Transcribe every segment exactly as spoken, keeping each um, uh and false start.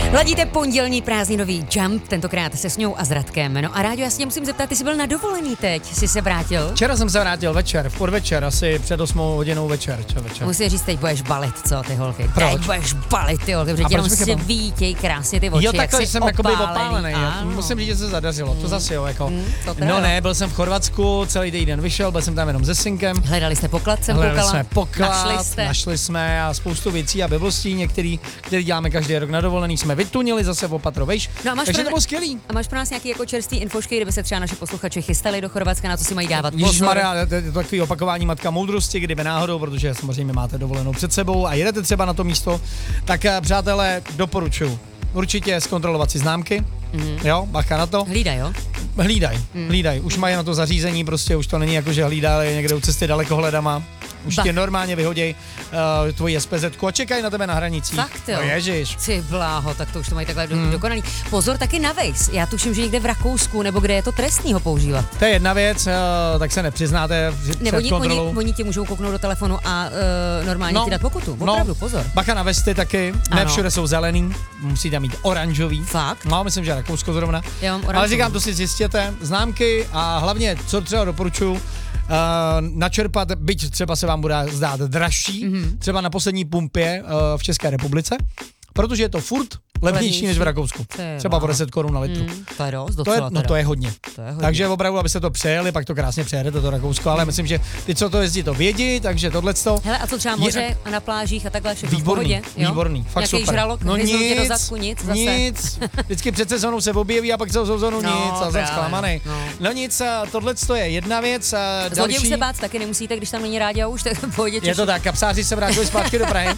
Ladíte pondělní prázdninový Jump, tentokrát se Sňou a s Radkem. No a Ráďo, já se musím zeptat, ty jsi byl na dovolený teď, jsi se vrátil? Včera jsem se vrátil večer, v podvečer, asi před osmou hodinou večer. Čo večer. Musím říct, teď budeš balit, co ty holky? Proč? Teď budeš balit, ty holky, protože ti jenom svítěj krásně ty oči, Jo, jak takhle jsi jsem jakoby opálený. opálený. Musím říct, že se zadařilo, to zase jo, jako. Mm, to no ne, byl jsem v Chorvatsku, celý týden vyšel, byl jsem tam jenom se synkem. Hledali jste poklad, jsem Hledali koukala. jsme poklad, Našli jste. našli jsme a spoustu věcí a blbostí, některý, který děláme každý rok na dovolený, jsme vytunili zase v opatro, vejš. No a máš Takže pro... to bylo skvělý. A máš pro nás nějaký jako čerstvý infošky, kdyby se třeba naši posluchači chystali do Chorvatska, na co si mají dávat pozor? Ježišmarja, to je to takový opakování matka moudrosti, kdyby náhodou, protože samozřejmě máte dovolenou před sebou a jedete třeba na to místo, tak přátelé, doporučuju určitě zkontrolovat si známky, mm-hmm. jo, bacha na to. Hlídaj, jo? Hlídaj, mm. hlídaj, už mají na to zařízení, prostě už to není jako, že hlídali někde u cesty dalekohledama. Už ba. tě normálně vyhoděj uh, tvoji es pé zetku a čekají na tebe na hranicích. Fakt jo? No ježiš. Ty bláho, tak to už to mají takhle Hmm. dokonaný. Pozor taky na Waze. Já tuším, že někde v Rakousku, nebo kde je to trestný ho používat. To je jedna věc, uh, tak se nepřiznáte před Nebo oni, kontrolou. oni, oni ti můžou kouknout do telefonu a uh, normálně No, ti dát pokutu. Opravdu, no, pozor. Bacha na vesty taky, ne Ano. všude jsou zelený, musíte mít oranžový. Fakt? No, myslím, že Rakousko zrovna. Já mám Ale oranžovou. říkám, to si zjistěte, známky a hlavně, co třeba doporučuju, uh, načerpat, byť třeba se vám bude zdát dražší, mm-hmm. třeba na poslední pumpě uh, v České republice, protože je to furt levnější než v Rakousku. Třeba o deset korun na litru. Mm, to je dost, To docela je, no teda. to je hodně. To je hodně. Takže opravdu, abyste to přejeli, pak to krásně přejedete to Rakousko, ale myslím, že ty, co to jezdí, to vědí, takže tohleto. Hele, a co třeba moře je... a na plážích a takhle všechno Výborný, v pohodě? Jo? výborný, fakt Nějaký super. žralok, no hryznul tě do nic, zadku, nic zase. nic, vždycky před sezónou se objeví a pak celou sezónu No, nic a jsem právě, zklamaný. no. no nic, tohleto je jedna věc. a Zlodějů další, se bát taky nemusíte, když tam není Ráďa už, tak v pohodě. je to tak, kapsáři se vrátili zpátky do Prahy.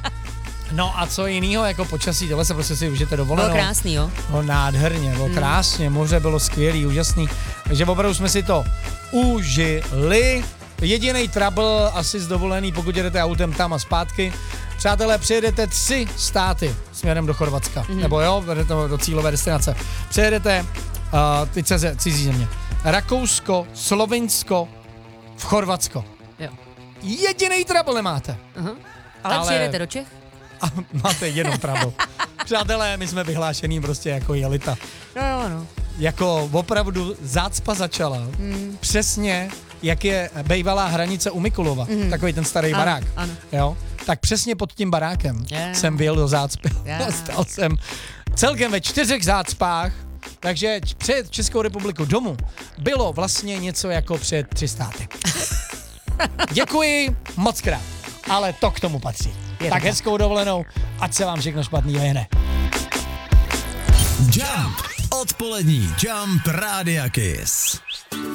No a co jinýho, jako počasí, tohle se prostě si užijete dovolenou. Bylo krásný, jo? No nádherně, bylo krásně, moře bylo skvělý, úžasný. Takže opravdu jsme si to užili. Jedinej trouble asi z dovolený, pokud jedete autem tam a zpátky. Přátelé, přijedete tři státy směrem do Chorvatska, mm-hmm. nebo jo, do, do cílové destinace. Přijedete uh, ty ceze, cizí země. Rakousko, Slovinsko, v Chorvatsko. Jo. Jedinej trouble nemáte. Uh-huh. Ale, Ale- přijedete do Čech? A máte jenom trouble. Přátelé, my jsme vyhlášený prostě jako jelita. No jo, no. Jako opravdu zácpa začala. Mm. Přesně, jak je bývalá hranice u Mikulova. Mm. Takový ten starý Ano, barák. ano. Jo? Tak přesně pod tím barákem Yeah. jsem vyjel do zácpy. Yeah. Stal jsem celkem ve čtyřech zácpách, takže před Českou republiku domů bylo vlastně něco jako před tři státy. Děkuji moc krát, ale to k tomu patří. Je Tak to hezkou dovolenou, ať se vám všechno špatný lehne. Jump. Odpolední Jump Rádia Kiss.